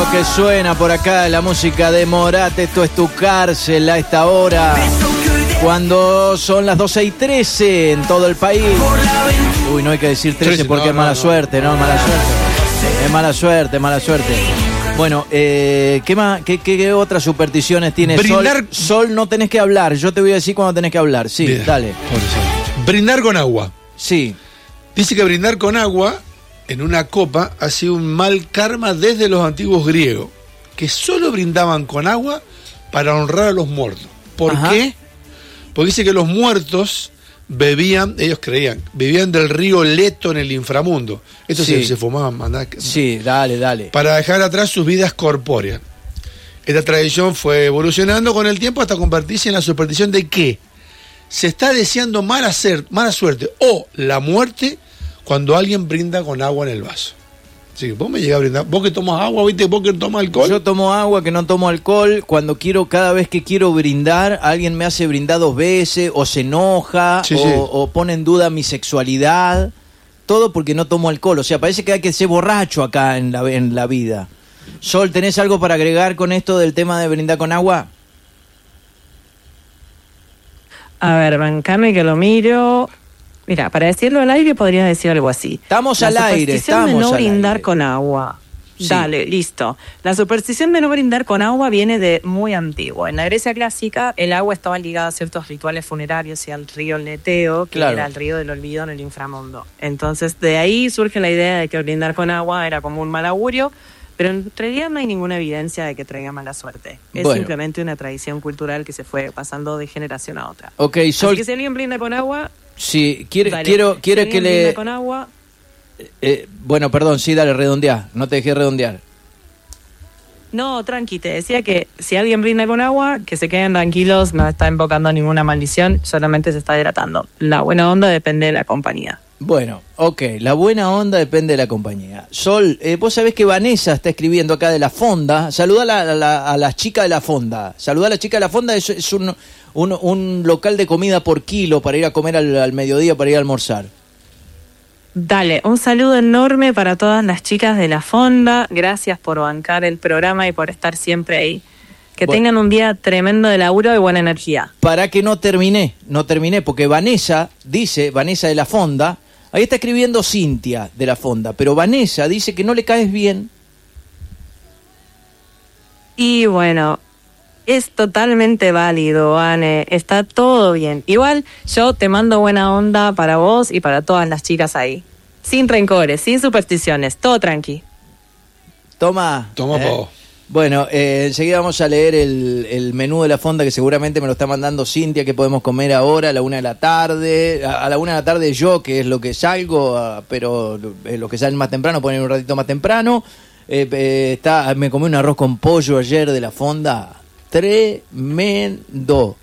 Lo que suena por acá, la música de Morat, esto es Tu Cárcel a esta hora, cuando son las 12:13 en todo el país. Uy, no hay que decir 13 porque es mala suerte, ¿no? Mala suerte. Es mala suerte. Bueno, ¿qué más? ¿Qué otras supersticiones tiene? Sol, no tenés que hablar, yo te voy a decir cuando tenés que hablar. Sí, bien, dale. Brindar con agua. Sí. Dice que brindar con agua en una copa ha sido un mal karma desde los antiguos griegos, que solo brindaban con agua para honrar a los muertos. ¿Por qué? Porque dice que los muertos bebían, ellos creían, vivían del río Leto en el inframundo. Esto se fumaban. Sí, dale. Para dejar atrás sus vidas corpóreas. Esta tradición fue evolucionando con el tiempo hasta convertirse en la superstición de que se está deseando mala suerte o la muerte cuando alguien brinda con agua en el vaso. Así que vos me llegás a brindar. Vos que tomas agua, ¿viste? Vos que tomas alcohol. Yo tomo agua, que no tomo alcohol. Cada vez que quiero brindar, alguien me hace brindar 2 veces, o se enoja, o pone en duda mi sexualidad. Todo porque no tomo alcohol. O sea, parece que hay que ser borracho acá en la vida. Sol, ¿tenés algo para agregar con esto del tema de brindar con agua? A ver, bancame que lo miro. Mira, para decirlo al aire podrías decir algo así. Estamos al aire. De no brindar con agua. Sí. Dale, listo. La superstición de no brindar con agua viene de muy antiguo. En la Grecia clásica, el agua estaba ligada a ciertos rituales funerarios y al río Neteo, que era el río del olvido en el inframundo. Entonces, de ahí surge la idea de que brindar con agua era como un mal augurio, pero en realidad no hay ninguna evidencia de que traiga mala suerte. Es simplemente una tradición cultural que se fue pasando de generación a otra. Ok, Sol. Así que si alguien brinda con agua... Sí, quiero que le... con agua... bueno, perdón, sí, dale, redondeá. No te dejé redondear. No, tranqui, te decía que si alguien brinda con agua, que se queden tranquilos, no está invocando ninguna maldición, solamente se está hidratando. La buena onda depende de la compañía. Bueno, ok, la buena onda depende de la compañía. Sol, vos sabés que Vanessa está escribiendo acá de La Fonda. Saludá a la chica de La Fonda. Saludá a la chica de La Fonda, es un local de comida por kilo para ir a comer al mediodía, para ir a almorzar. Dale, un saludo enorme para todas las chicas de La Fonda. Gracias por bancar el programa y por estar siempre ahí. Que tengan un día tremendo de laburo y buena energía. Para que no terminé, porque Vanessa de La Fonda, ahí está escribiendo Cintia de La Fonda, pero Vanessa dice que no le caes bien. Y bueno, es totalmente válido, Vane, está todo bien. Igual yo te mando buena onda para vos y para todas las chicas ahí. Sin rencores, sin supersticiones, todo tranqui. Toma pa' vos. Bueno, enseguida vamos a leer el menú de La Fonda, que seguramente me lo está mandando Cintia, que podemos comer ahora a la 1 de la tarde. A la 1 de la tarde yo, que es lo que salgo, pero los que salen más temprano ponen un ratito más temprano. Me comí un arroz con pollo ayer de La Fonda. Tremendo.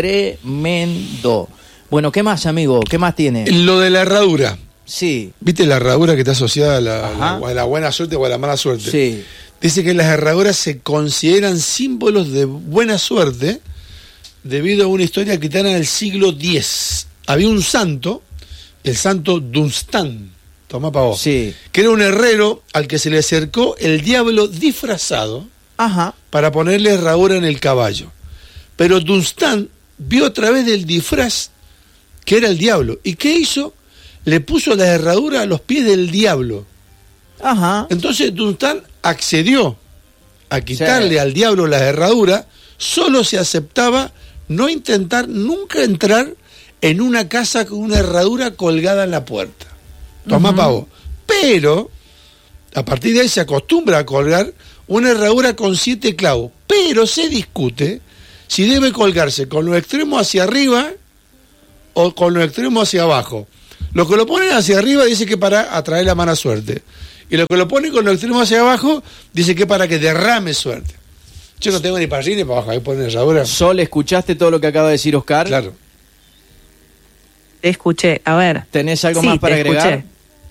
Bueno, ¿qué más, amigo? ¿Qué más tiene? Lo de la herradura. Sí. ¿Viste la herradura que está asociada a la buena suerte o a la mala suerte? Sí. Dice que las herraduras se consideran símbolos de buena suerte debido a una historia gitana del siglo X. Había un santo, el santo Dunstan, tomá pa' vos, que era un herrero al que se le acercó el diablo disfrazado para ponerle herradura en el caballo. Pero Dunstan vio a través del disfraz que era el diablo. ¿Y qué hizo? Le puso la herradura a los pies del diablo. Entonces Dunstan accedió a quitarle al diablo la herradura. Solo se aceptaba no intentar nunca entrar en una casa con una herradura colgada en la puerta. Tomá pavo. Pero a partir de ahí se acostumbra a colgar una herradura con 7 clavos, pero se discute si debe colgarse con los extremos hacia arriba o con los extremos hacia abajo. Los que lo ponen hacia arriba dice que para atraer la mala suerte, y los que lo ponen con los extremos hacia abajo dice que para que derrame suerte. Yo no tengo ni para arriba ni para abajo, ahí ponen herradura. Sol, ¿escuchaste todo lo que acaba de decir Oscar? Claro. Te escuché, a ver. ¿Tenés algo más para agregar? Escuché.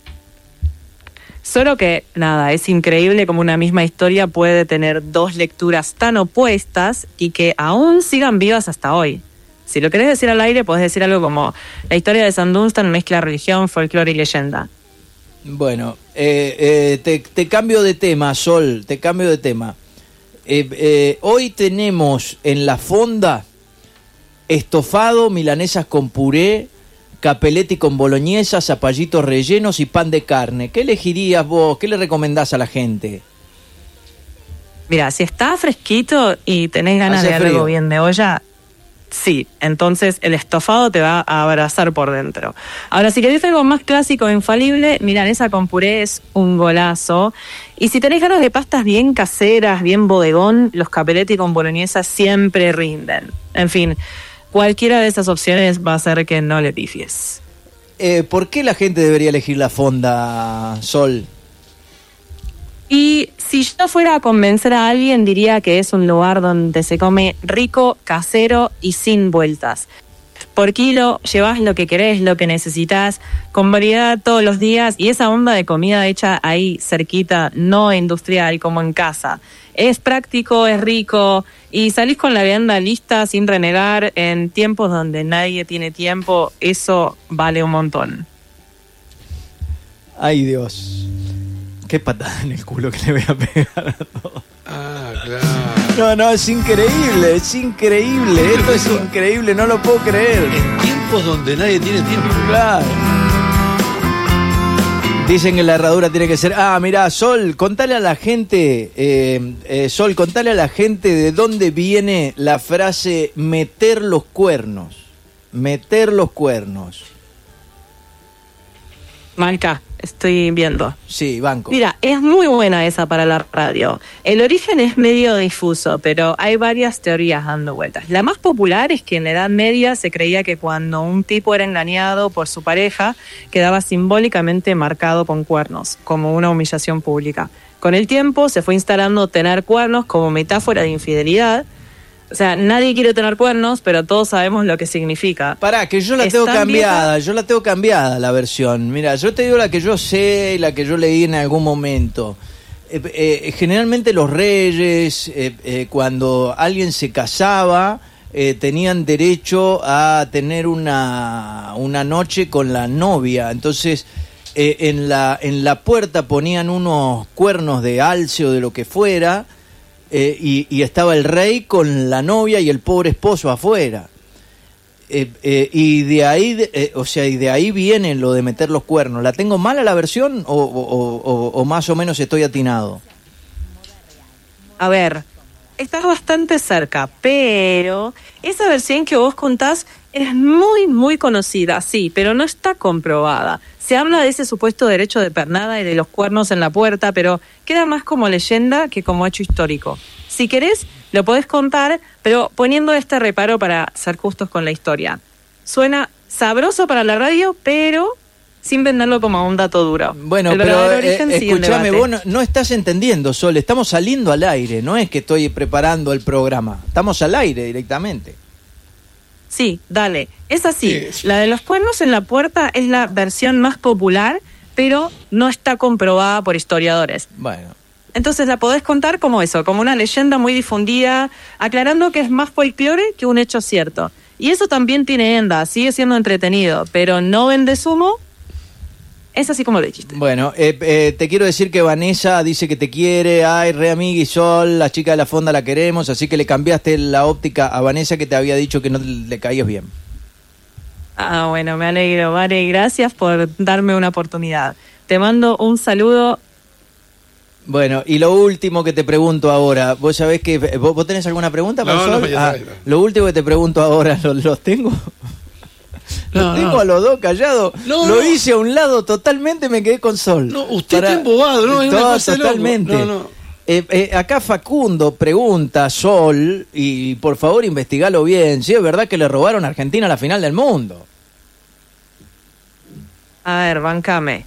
Solo que, nada, es increíble como una misma historia puede tener 2 lecturas tan opuestas y que aún sigan vivas hasta hoy. Si lo querés decir al aire, podés decir algo como: la historia de San Dunstan mezcla religión, folclore y leyenda. Bueno, te cambio de tema, Sol, te cambio de tema. Hoy tenemos en la fonda estofado, milanesas con puré, capeletti con boloñesa, zapallitos rellenos y pan de carne. ¿Qué elegirías vos? ¿Qué le recomendás a la gente? Mira, si está fresquito y tenés ganas de algo bien de olla, sí, entonces el estofado te va a abrazar por dentro. Ahora, si querés algo más clásico e infalible, milanesa con puré es un golazo. Y si tenés ganas de pastas bien caseras, bien bodegón, los capeletti con boloñesa siempre rinden. En fin, cualquiera de esas opciones va a hacer que no le pifies. ¿Por qué la gente debería elegir la fonda, Sol? Y si yo fuera a convencer a alguien, diría que es un lugar donde se come rico, casero y sin vueltas. Por kilo llevas lo que querés, lo que necesitas, con variedad todos los días, y esa onda de comida hecha ahí cerquita, no industrial como en casa. Es práctico, es rico, y salís con la vianda lista sin renegar en tiempos donde nadie tiene tiempo. Eso vale un montón. Ay, Dios. Qué patada en el culo que le voy a pegar a todo. Ah, claro. No, es increíble, es increíble. Esto es increíble, no lo puedo creer. En tiempos donde nadie tiene tiempo. Claro. Dicen que la herradura tiene que ser... mirá, Sol, contale a la gente, Sol, contale a la gente de dónde viene la frase meter los cuernos. Meter los cuernos. Malca, estoy viendo. Sí, banco. Mira, es muy buena esa para la radio. El origen es medio difuso, pero hay varias teorías dando vueltas. La más popular es que en la Edad Media se creía que cuando un tipo era engañado por su pareja, quedaba simbólicamente marcado con cuernos, como una humillación pública. Con el tiempo se fue instalando tener cuernos como metáfora de infidelidad. O sea, nadie quiere tener cuernos, pero todos sabemos lo que significa. Pará, que yo la tengo cambiada, la versión. Mira, yo te digo la que yo sé y la que yo leí en algún momento. Generalmente los reyes, cuando alguien se casaba, tenían derecho a tener una noche con la novia. Entonces, en la puerta ponían unos cuernos de alce o de lo que fuera, y estaba el rey con la novia y el pobre esposo afuera. Y de ahí viene lo de meter los cuernos. ¿La tengo mala la versión o más o menos estoy atinado? A ver, estás bastante cerca, pero esa versión que vos contás es muy, muy conocida, sí, pero no está comprobada. Se habla de ese supuesto derecho de pernada y de los cuernos en la puerta, pero queda más como leyenda que como hecho histórico. Si querés, lo podés contar, pero poniendo este reparo para ser justos con la historia. Suena sabroso para la radio, pero sin venderlo como un dato duro. Bueno, pero escúchame, vos no estás entendiendo, Sol. Estamos saliendo al aire, no es que estoy preparando el programa. Estamos al aire directamente. Sí, dale. Es así. Sí. La de los cuernos en la puerta es la versión más popular, pero no está comprobada por historiadores. Bueno. Entonces la podés contar como eso, como una leyenda muy difundida, aclarando que es más folclore que un hecho cierto. Y eso también tiene enda, sigue siendo entretenido, pero no vende humo. Es así como lo dijiste. Bueno, te quiero decir que Vanessa dice que te quiere. Ay, re amigui Sol, la chica de la fonda la queremos. Así que le cambiaste la óptica a Vanessa, que te había dicho que no le caías bien. Bueno, me alegro, Vale. Gracias por darme una oportunidad. Te mando un saludo. Bueno, y lo último que te pregunto ahora, ¿vos sabés que vos tenés alguna pregunta para Sol? No. Lo último que te pregunto ahora, ¿los tengo? Los tengo a los dos callados. Lo hice a un lado totalmente, me quedé con Sol. No, usted está embobado, ¿no? Es una cosa totalmente. Acá Facundo pregunta, Sol, y por favor investigalo bien, si es verdad que le robaron a Argentina la final del mundo. A ver, bancame.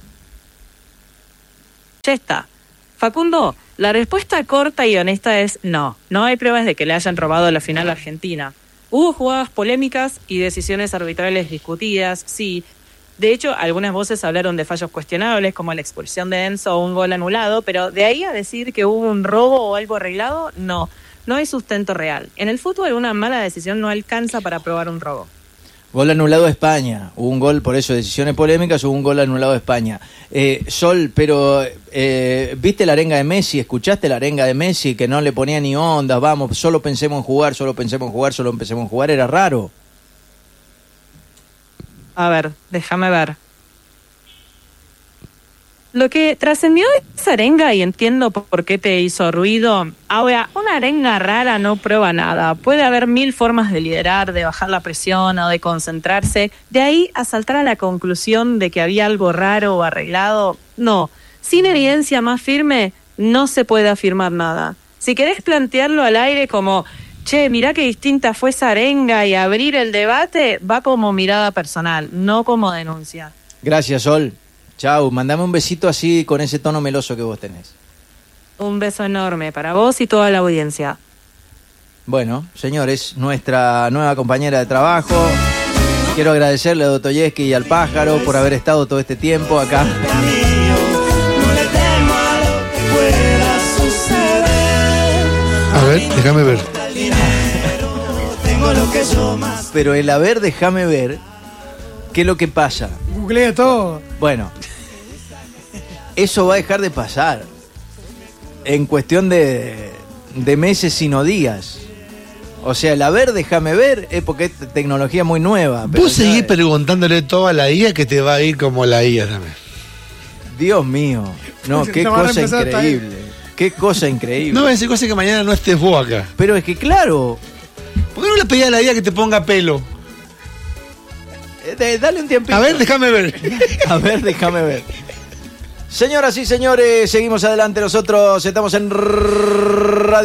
Ya está. Facundo, la respuesta corta y honesta es no. No hay pruebas de que le hayan robado la final a Argentina. Hubo jugadas polémicas y decisiones arbitrales discutidas, sí. De hecho, algunas voces hablaron de fallos cuestionables, como la expulsión de Enzo o un gol anulado, pero de ahí a decir que hubo un robo o algo arreglado, no hay sustento real. En el fútbol una mala decisión no alcanza para probar un robo. Gol anulado a España. Hubo un gol, por eso, decisiones polémicas, hubo un gol anulado a España. Sol, pero ¿viste la arenga de Messi? ¿Escuchaste la arenga de Messi? Que no le ponía ni ondas, vamos, solo pensemos en jugar, solo pensemos en jugar, solo empecemos en jugar. Era raro. A ver, déjame ver. Lo que trascendió esa arenga, y entiendo por qué te hizo ruido, ahora, una arenga rara no prueba nada. Puede haber 1000 formas de liderar, de bajar la presión o de concentrarse. De ahí a saltar a la conclusión de que había algo raro o arreglado, no. Sin evidencia más firme, no se puede afirmar nada. Si querés plantearlo al aire como, che, mirá qué distinta fue esa arenga y abrir el debate, va como mirada personal, no como denuncia. Gracias, Sol. Chau, mandame un besito así con ese tono meloso que vos tenés. Un beso enorme para vos y toda la audiencia. Bueno, señores, nuestra nueva compañera de trabajo. Quiero agradecerle a Dostoyevsky y al Pájaro por haber estado todo este tiempo acá. A ver, déjame ver. Pero el a ver, déjame ver, ¿qué es lo que pasa? Googlea todo. Bueno, eso va a dejar de pasar en cuestión de meses, sino días. O sea, el a ver, déjame ver, es porque es tecnología muy nueva. Vos seguís preguntándole todo a la IA que te va a ir como la IA también. Dios mío, no, qué cosa increíble. Qué cosa increíble. No voy a decir cosas que mañana no estés vos acá. Pero es que claro. ¿Por qué no le pedís a la IA que te ponga pelo? Dale un tiempito. A ver, déjame ver. A ver, déjame ver. Señoras y señores, seguimos adelante. Nosotros estamos en Radio